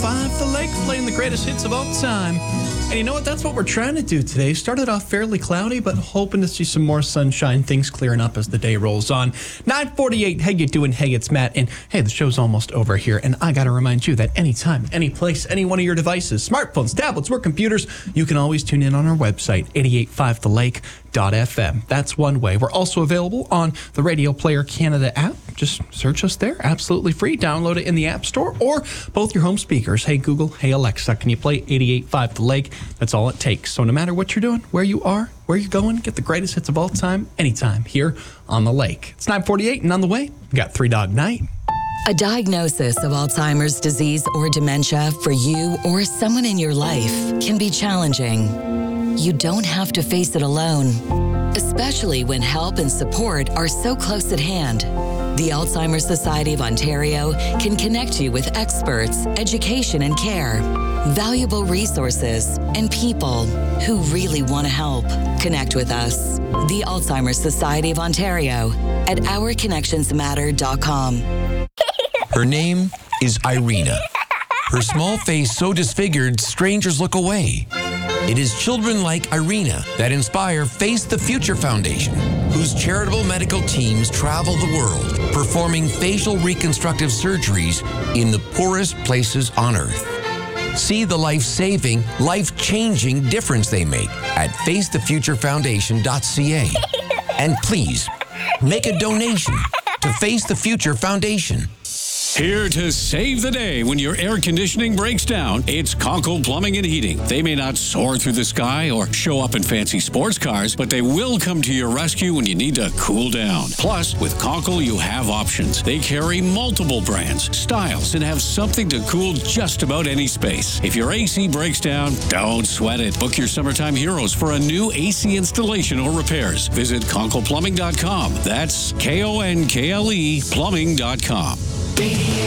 88.5 The Lake, playing the greatest hits of all time. And you know what? That's what we're trying to do today. Started off fairly cloudy, but hoping to see some more sunshine, things clearing up as the day rolls on. 9:48, how you doing? Hey, it's Matt. And hey, the show's almost over here. And I got to remind you that anytime, any place, any one of your devices, smartphones, tablets, or computers, you can always tune in on our website, 885thelake.fm. That's one way. We're also available on the Radio Player Canada app. Just search us there. Absolutely free. Download it in the App Store or both your home speakers. Hey, Google. Hey, Alexa. Can you play 88.5 The Lake? That's all it takes. So no matter what you're doing, where you are, where you're going, get the greatest hits of all time, anytime, here on The Lake. It's 9:48, and on the way, we got Three Dog Night. A diagnosis of Alzheimer's disease or dementia for you or someone in your life can be challenging. You don't have to face it alone, especially when help and support are so close at hand. The Alzheimer's Society of Ontario can connect you with experts, education and care, valuable resources, and people who really want to help. Connect with us, the Alzheimer's Society of Ontario, at ourconnectionsmatter.com. Her name is Irina. Her small face so disfigured, strangers look away. It is children like Irina that inspire Face the Future Foundation, whose charitable medical teams travel the world performing facial reconstructive surgeries in the poorest places on Earth. See the life-saving, life-changing difference they make at facethefuturefoundation.ca. And please, make a donation to Face the Future Foundation. Here to save the day when your air conditioning breaks down, it's Conkle Plumbing and Heating. They may not soar through the sky or show up in fancy sports cars, but they will come to your rescue when you need to cool down. Plus, with Conkle, you have options. They carry multiple brands, styles, and have something to cool just about any space. If your AC breaks down, don't sweat it. Book your summertime heroes for a new AC installation or repairs. Visit ConklePlumbing.com. That's KONKLE plumbing.com.